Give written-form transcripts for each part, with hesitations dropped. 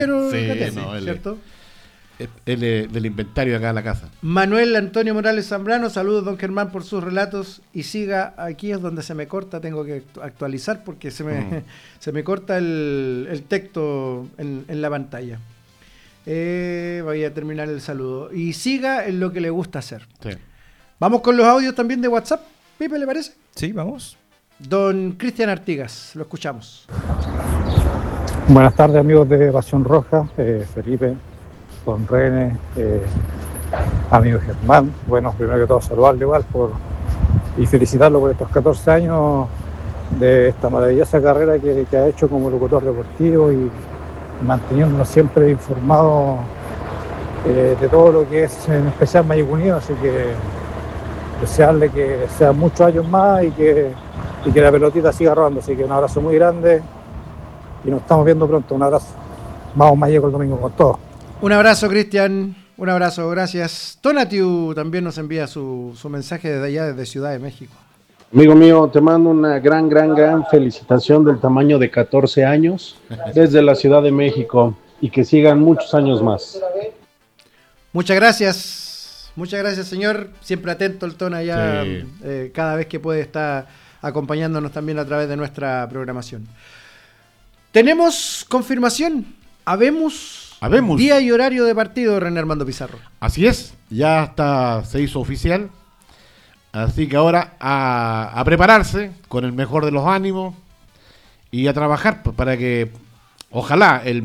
Sí, Catene, no, ¿cierto? Del inventario acá en la casa. Manuel Antonio Morales Zambrano, saludos don Germán por sus relatos y siga, aquí es donde se me corta, tengo que actualizar porque se me corta el texto en la pantalla. Voy a terminar el saludo y siga en lo que le gusta hacer. Sí. Vamos con los audios también de WhatsApp, Pipe, ¿le parece? Sí, vamos. Don Cristian Artigas, lo escuchamos. Buenas tardes amigos de Pasión Roja, Felipe, don René, amigo Germán. Bueno, primero que todo saludarle igual y felicitarlo por estos 14 años de esta maravillosa carrera que ha hecho como locutor deportivo y manteniéndonos siempre informados de todo lo que es en especial Mayek Unido, así que desearle que sean muchos años más y que la pelotita siga rodando, así que un abrazo muy grande y nos estamos viendo pronto. Un abrazo. Vamos Mayek el domingo con todo. Un abrazo, Cristian. Un abrazo, gracias. Tonatiu también nos envía su mensaje desde allá, desde Ciudad de México. Amigo mío, te mando una gran felicitación del tamaño de 14 años desde la Ciudad de México y que sigan muchos años más. Muchas gracias, señor. Siempre atento el Tona allá, Sí. cada vez que puede estar acompañándonos también a través de nuestra programación. Tenemos confirmación. Habemos día y horario de partido, René Armando Pizarro. Así es, ya se hizo oficial. Así que ahora a prepararse con el mejor de los ánimos y a trabajar para que ojalá el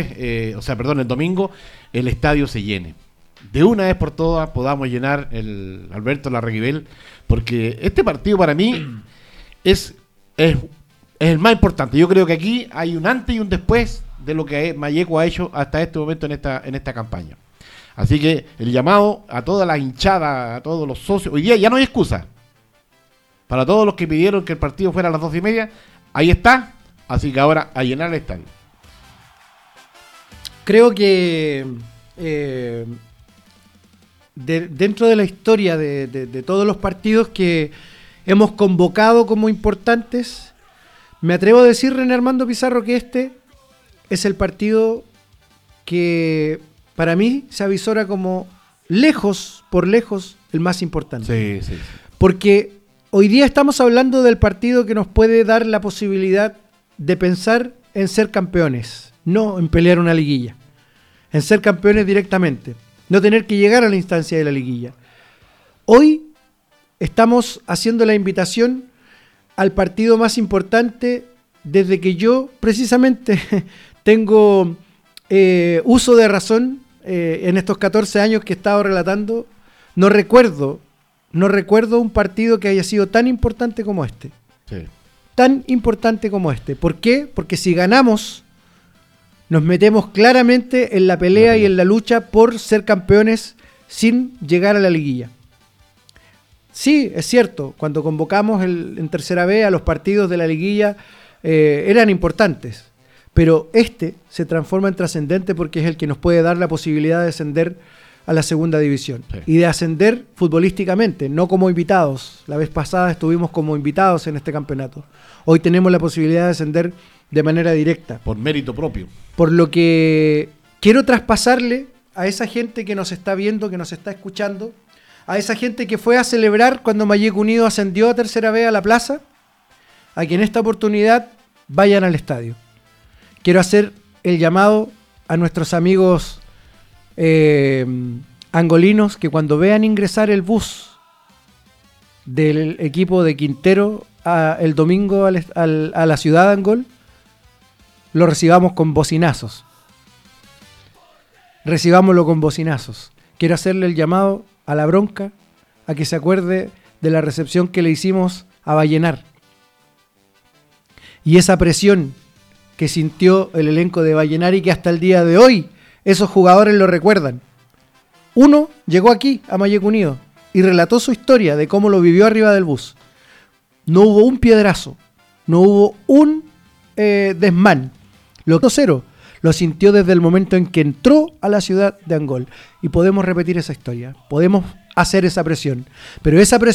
domingo el estadio se llene. De una vez por todas podamos llenar el Alberto Larraguibel, porque este partido para mí es el más importante. Yo creo que aquí hay un antes y un después de lo que Mayek ha hecho hasta este momento en esta campaña. Así que el llamado a toda la hinchada, a todos los socios. Hoy día ya no hay excusa. Para todos los que pidieron que el partido fuera a las 12:30, ahí está. Así que ahora a llenar el estadio. Creo que dentro de la historia de todos los partidos que hemos convocado como importantes, me atrevo a decir, René Armando Pizarro, que este es el partido que para mí se avisora como por lejos, el más importante. Sí. Porque hoy día estamos hablando del partido que nos puede dar la posibilidad de pensar en ser campeones, no en pelear una liguilla, en ser campeones directamente, no tener que llegar a la instancia de la liguilla. Hoy estamos haciendo la invitación al partido más importante desde que yo precisamente tengo uso de razón en estos 14 años que he estado relatando. No recuerdo un partido que haya sido tan importante como este. Sí. Tan importante como este. ¿Por qué? Porque si ganamos, nos metemos claramente en la pelea y en la lucha por ser campeones sin llegar a la liguilla. Sí, es cierto, cuando convocamos en Tercera B a los partidos de la liguilla eran importantes, pero este se transforma en trascendente porque es el que nos puede dar la posibilidad de ascender a la segunda división. Sí. Y de ascender futbolísticamente, no como invitados. La vez pasada estuvimos como invitados en este campeonato. Hoy tenemos la posibilidad de ascender de manera directa. Por mérito propio. Por lo que quiero traspasarle a esa gente que nos está viendo, que nos está escuchando, a esa gente que fue a celebrar cuando Mayek Unido ascendió a Tercera B a la plaza, a que en esta oportunidad vayan al estadio. Quiero hacer el llamado a nuestros amigos angolinos que cuando vean ingresar el bus del equipo de Quintero el domingo a la ciudad de Angol, lo recibamos con bocinazos. Recibámoslo con bocinazos. Quiero hacerle el llamado a la bronca, a que se acuerde de la recepción que le hicimos a Vallenar. Y esa presión que sintió el elenco de Vallenar y que hasta el día de hoy esos jugadores lo recuerdan. Uno llegó aquí a Mayek Unido y relató su historia de cómo lo vivió arriba del bus. No hubo un piedrazo, no hubo un desmán. Lo sintió desde el momento en que entró a la ciudad de Angol. Y podemos repetir esa historia, podemos hacer esa presión. Pero esa presión